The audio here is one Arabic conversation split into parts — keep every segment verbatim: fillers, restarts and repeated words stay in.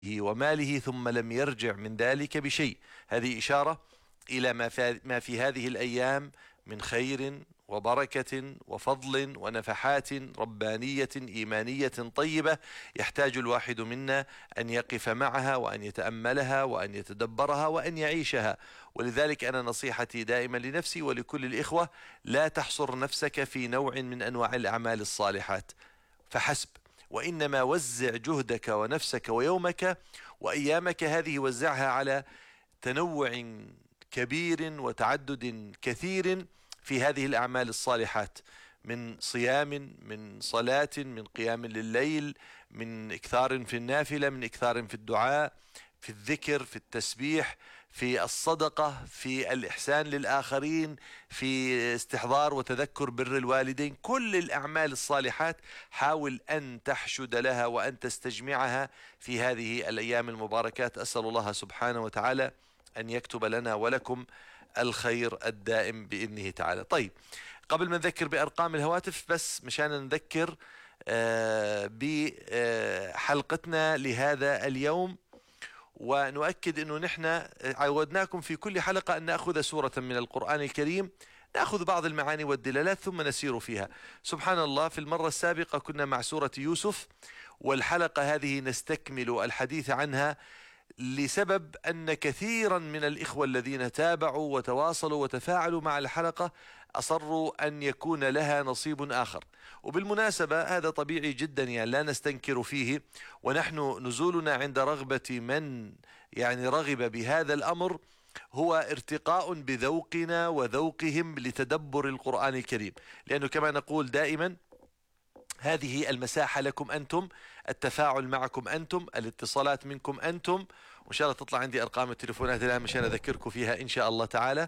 وماله ثم لم يرجع من ذلك بشيء. هذه إشارة إلى ما في, ما في هذه الأيام من خير وبركة وفضل ونفحات ربانية إيمانية طيبة، يحتاج الواحد منا أن يقف معها وأن يتأملها وأن يتدبرها وأن يعيشها. ولذلك أنا نصيحتي دائما لنفسي ولكل الإخوة: لا تحصر نفسك في نوع من أنواع الأعمال الصالحات فحسب، وإنما وزع جهدك ونفسك ويومك وأيامك هذه، وزعها على تنوع كبير وتعدد كثير في هذه الأعمال الصالحات، من صيام، من صلاة، من قيام لليل، من إكثار في النافلة، من إكثار في الدعاء، في الذكر، في التسبيح، في الصدقة، في الإحسان للآخرين، في استحضار وتذكر بر الوالدين. كل الأعمال الصالحات حاول أن تحشد لها وأن تستجمعها في هذه الأيام المباركات. أسأل الله سبحانه وتعالى أن يكتب لنا ولكم الخير الدائم بإذنه تعالى. طيب، قبل ما نذكر بأرقام الهواتف، بس مشان نذكر بحلقتنا لهذا اليوم، ونؤكد أنه نحن عودناكم في كل حلقة أن نأخذ سورة من القرآن الكريم، نأخذ بعض المعاني والدلالات ثم نسير فيها. سبحان الله، في المرة السابقة كنا مع سورة يوسف، والحلقة هذه نستكمل الحديث عنها لسبب أن كثيرا من الإخوة الذين تابعوا وتواصلوا وتفاعلوا مع الحلقة أصروا أن يكون لها نصيب آخر. وبالمناسبة هذا طبيعي جدا، يعني لا نستنكر فيه، ونحن نزولنا عند رغبة من يعني رغب بهذا الأمر هو ارتقاء بذوقنا وذوقهم لتدبر القرآن الكريم، لأنه كما نقول دائما هذه المساحة لكم أنتم، التفاعل معكم أنتم، الاتصالات منكم أنتم، وإن شاء الله تطلع عندي أرقام التليفونات الآن مشان أذكركم فيها إن شاء الله تعالى.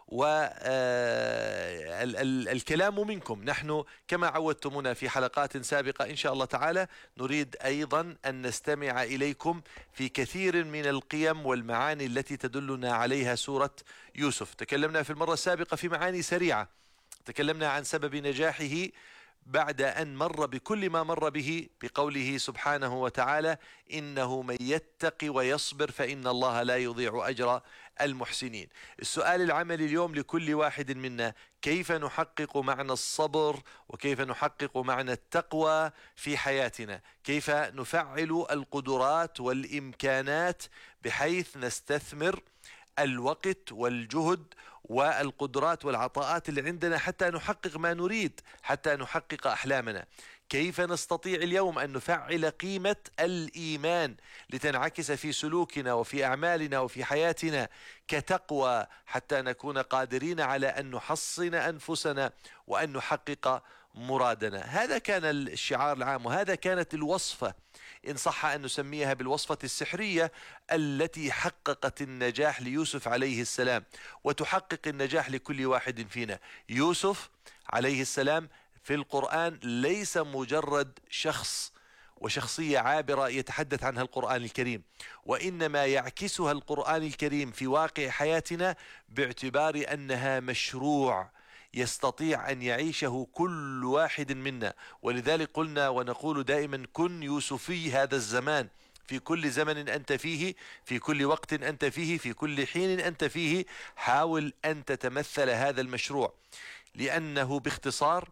والكلام منكم، نحن كما عودتمونا في حلقات سابقة إن شاء الله تعالى نريد أيضا أن نستمع إليكم في كثير من القيم والمعاني التي تدلنا عليها سورة يوسف. تكلمنا في المرة السابقة في معاني سريعة، تكلمنا عن سبب نجاحه بعد أن مر بكل ما مر به بقوله سبحانه وتعالى: إنه من يتق ويصبر فإن الله لا يضيع أجر المحسنين. السؤال العملي اليوم لكل واحد منا: كيف نحقق معنى الصبر وكيف نحقق معنى التقوى في حياتنا؟ كيف نفعل القدرات والإمكانات بحيث نستثمر الوقت والجهد والقدرات والعطاءات اللي عندنا حتى نحقق ما نريد، حتى نحقق أحلامنا؟ كيف نستطيع اليوم أن نفعل قيمة الإيمان لتنعكس في سلوكنا وفي أعمالنا وفي حياتنا كتقوى، حتى نكون قادرين على أن نحصن أنفسنا وأن نحقق مرادنا؟ هذا كان الشعار العام، وهذا كانت الوصفة، إن صح أن نسميها بالوصفة السحرية، التي حققت النجاح ليوسف عليه السلام وتحقق النجاح لكل واحد فينا. يوسف عليه السلام في القرآن ليس مجرد شخص وشخصية عابرة يتحدث عنها القرآن الكريم، وإنما يعكسها القرآن الكريم في واقع حياتنا باعتبار أنها مشروع يستطيع أن يعيشه كل واحد منا. ولذلك قلنا ونقول دائما: كن يوسفي هذا الزمان، في كل زمن أنت فيه، في كل وقت أنت فيه، في كل حين أنت فيه، حاول أن تتمثل هذا المشروع، لأنه باختصار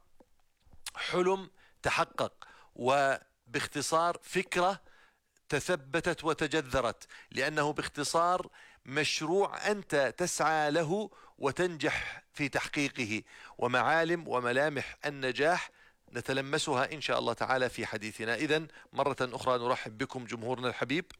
حلم تحقق، وباختصار فكرة تثبتت وتجذرت، لأنه باختصار مشروع أنت تسعى له وتنجح في تحقيقه. ومعالم وملامح النجاح نتلمسها إن شاء الله تعالى في حديثنا. إذن مرة أخرى نرحب بكم جمهورنا الحبيب،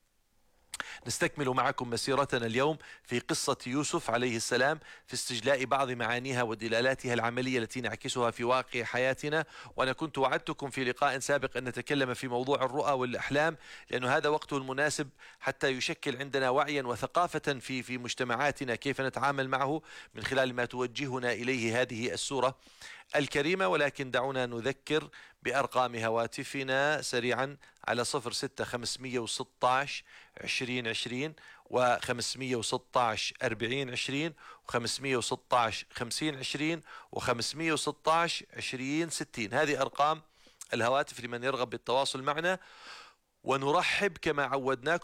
نستكمل معكم مسيرتنا اليوم في قصة يوسف عليه السلام في استجلاء بعض معانيها ودلالاتها العملية التي نعكسها في واقع حياتنا. وأنا كنت وعدتكم في لقاء سابق أن نتكلم في موضوع الرؤى والأحلام، لأن هذا وقته المناسب حتى يشكل عندنا وعيا وثقافة في في مجتمعاتنا كيف نتعامل معه من خلال ما توجهنا إليه هذه السورة الكريمة. ولكن دعونا نذكر بأرقام هواتفنا سريعا على صفر ستة خمسمية وستة عشر عشرين عشرين وخمسمية وستة عشر أربعين عشرين وخمسمية وستة عشر خمسين عشرين وخمسمية وستة عشر عشرين ستين. هذه أرقام الهواتف لمن يرغب بالتواصل معنا. ونرحب كما عودناكم